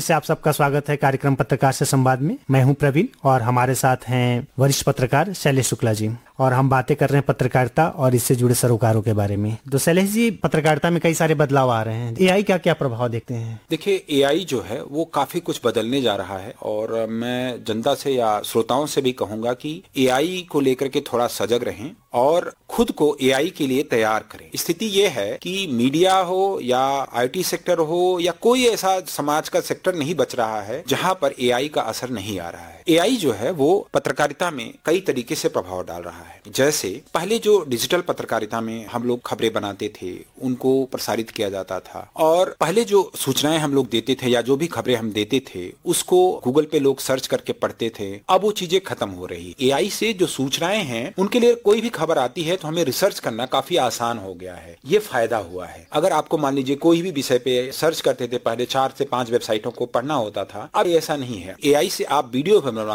से आप सबका स्वागत है कार्यक्रम पत्रकार से संवाद में। मैं हूं प्रवीण और हमारे साथ हैं वरिष्ठ पत्रकार शैलेश शुक्ला जी, और हम बातें कर रहे हैं पत्रकारिता और इससे जुड़े सरोकारों के बारे में। तो शैलेश जी, पत्रकारिता में कई सारे बदलाव आ रहे हैं, एआई का क्या प्रभाव देखते हैं? देखिए, एआई जो है वो काफी कुछ बदलने जा रहा है और मैं जनता से या श्रोताओं से भी कहूंगा कि एआई को लेकर के थोड़ा सजग रहें और खुद को एआई के लिए तैयार करें। स्थिति ये है कि मीडिया हो या आईटी सेक्टर हो या कोई ऐसा समाज का सेक्टर नहीं बच रहा है जहां पर एआई का असर नहीं आ रहा है। एआई जो है वो पत्रकारिता में कई तरीके से प्रभाव डाल रहा है। जैसे पहले जो डिजिटल पत्रकारिता में हम लोग खबरें बनाते थे, उनको प्रसारित किया जाता था, और पहले जो सूचनाएं हम लोग देते थे या जो भी खबरें हम देते थे उसको गूगल पे लोग सर्च करके पढ़ते थे। अब वो चीजें खत्म हो रही। एआई से जो सूचनाएं हैं उनके लिए कोई भी खबर आती है तो हमें रिसर्च करना काफी आसान हो गया है। ये फायदा हुआ है। अगर आपको मान लीजिए कोई भी विषय पे सर्च करते थे, पहले 4 से 5 वेबसाइटों को पढ़ना होता था, अब ऐसा नहीं है। एआई से आप वीडियो बनवा